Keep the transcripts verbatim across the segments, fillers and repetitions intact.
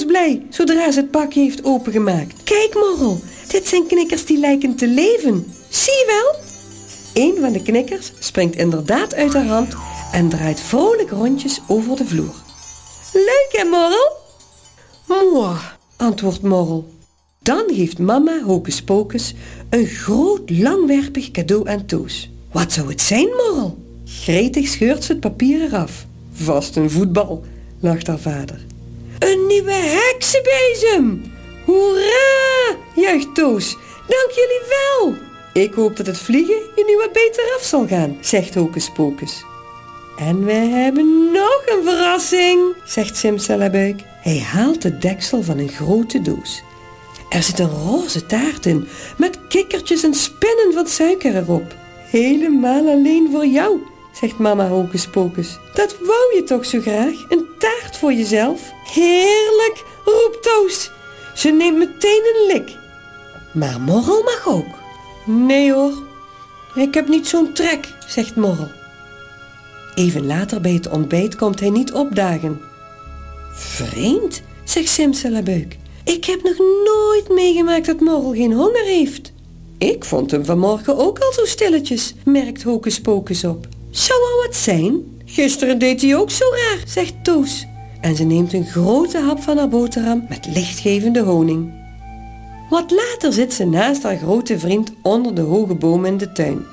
Toos blij, zodra ze het pakje heeft opengemaakt. Kijk, Morrel, dit zijn knikkers die lijken te leven. Zie je wel? Een van de knikkers springt inderdaad uit haar hand en draait vrolijk rondjes over de vloer. Leuk, hè, Morrel? Mooi, antwoordt Morrel. Dan geeft mama Hocus Pocus een groot langwerpig cadeau aan Toos. Wat zou het zijn, Morrel? Gretig scheurt ze het papier eraf. Vast een voetbal, lacht haar vader. Een nieuwe heksenbezem! Hoera! Juicht Toos. Dank jullie wel! Ik hoop dat het vliegen je nu wat beter af zal gaan, zegt Hocus Pocus. En we hebben nog een verrassing, zegt Simsalabuk. Hij haalt het deksel van een grote doos. Er zit een roze taart in, met kikkertjes en spinnen van suiker erop. Helemaal alleen voor jou, zegt mama Hocus Pocus. Dat wou je toch zo graag, een taart voor jezelf? Heerlijk, roept Toos. Ze neemt meteen een lik. Maar Morrel mag ook. Nee hoor, ik heb niet zo'n trek, zegt Morrel. Even later bij het ontbijt komt hij niet opdagen. Vreemd, zegt Simsalabuk. Ik heb nog nooit meegemaakt dat Morrel geen honger heeft. Ik vond hem vanmorgen ook al zo stilletjes, merkt Hocus Pocus op. Zou al wat zijn? Gisteren deed hij ook zo raar, zegt Toos. En ze neemt een grote hap van haar boterham met lichtgevende honing. Wat later zit ze naast haar grote vriend onder de hoge boom in de tuin.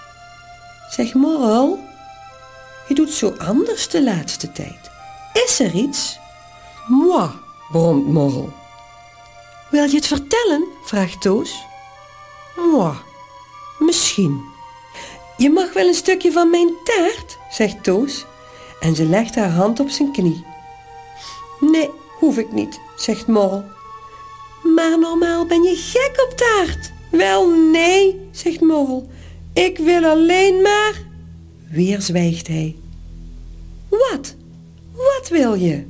Zeg Morrel, je doet zo anders de laatste tijd. Is er iets? Moi, bromt Morrel. Wil je het vertellen? Vraagt Toos. Moi, misschien. Je mag wel een stukje van mijn taart, zegt Toos. En ze legt haar hand op zijn knie. Nee, hoef ik niet, zegt Morrel. Maar normaal ben je gek op taart. Wel nee, zegt Morrel. Ik wil alleen maar... Weer zwijgt hij. Wat? Wat wil je?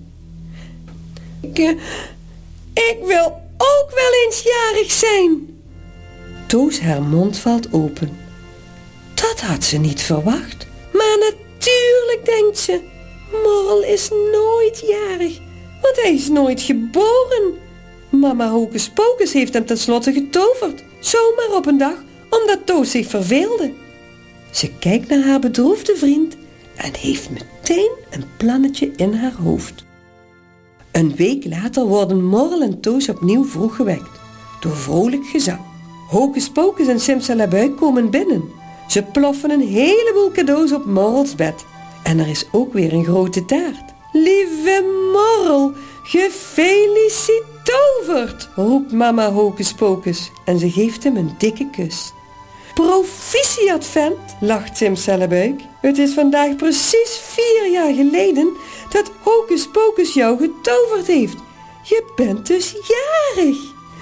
Ik, uh, ik wil ook wel eens jarig zijn. Toos haar mond valt open. Dat had ze niet verwacht. Maar natuurlijk, denkt ze. Morrel is nooit jarig, want hij is nooit geboren. Mama Hocus Pocus heeft hem tenslotte getoverd. Zomaar op een dag, omdat Toos zich verveelde. Ze kijkt naar haar bedroefde vriend en heeft meteen een plannetje in haar hoofd. Een week later worden Morrel en Toos opnieuw vroeg gewekt, door vrolijk gezang. Hocus Pocus en Simsalabuk komen binnen. Ze ploffen een heleboel cadeaus op Morrels bed. En er is ook weer een grote taart. Lieve Morrel, gefelicitoverd, roept mama Hocus Pocus en ze geeft hem een dikke kus. Proficiat, vent, lacht Simsalabuk. Het is vandaag precies vier jaar geleden dat Hocus Pocus jou getoverd heeft. Je bent dus jarig.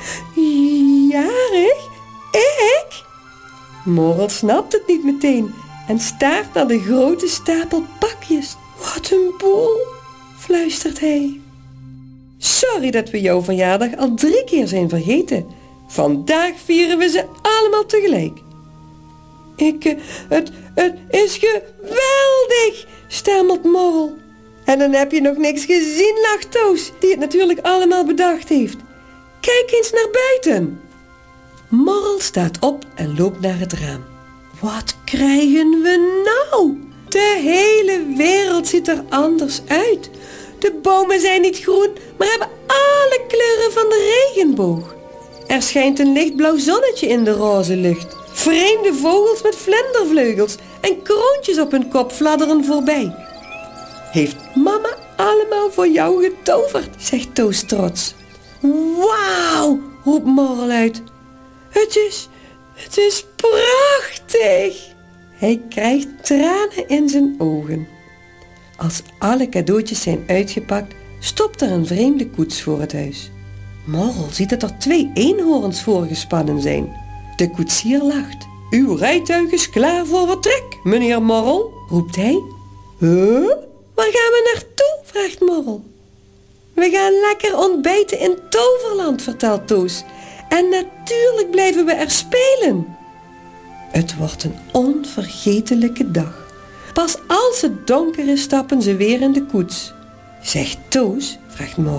Jarig? Ik? Morrel snapt het niet meteen en staart naar de grote stapel pakjes. Wat een boel, fluistert hij. Sorry dat we jouw verjaardag al drie keer zijn vergeten. Vandaag vieren we ze allemaal tegelijk. Ik, uh, het, het is geweldig, stamelt Morrel. En dan heb je nog niks gezien, lacht Toos, die het natuurlijk allemaal bedacht heeft. Kijk eens naar buiten. Morrel staat op en loopt naar het raam. Wat krijgen we nou? De hele wereld ziet er anders uit. De bomen zijn niet groen, maar hebben alle kleuren van de regenboog. Er schijnt een lichtblauw zonnetje in de roze lucht. Vreemde vogels met vlindervleugels en kroontjes op hun kop fladderen voorbij. Heeft mama allemaal voor jou getoverd, zegt Toos trots. Wauw, roept Morrel uit. Het is, het is prachtig. Hij krijgt tranen in zijn ogen. Als alle cadeautjes zijn uitgepakt, stopt er een vreemde koets voor het huis. Morrel ziet dat er twee eenhoorns voorgespannen zijn. De koetsier lacht. Uw rijtuig is klaar voor vertrek, meneer Morrel, roept hij. Huh? Waar gaan we naartoe? Vraagt Morrel. We gaan lekker ontbijten in Toverland, vertelt Toos. En natuurlijk blijven we er spelen. Het wordt een onvergetelijke dag. Pas als het donker is, stappen ze weer in de koets. Zegt Toos, vraagt Morrel.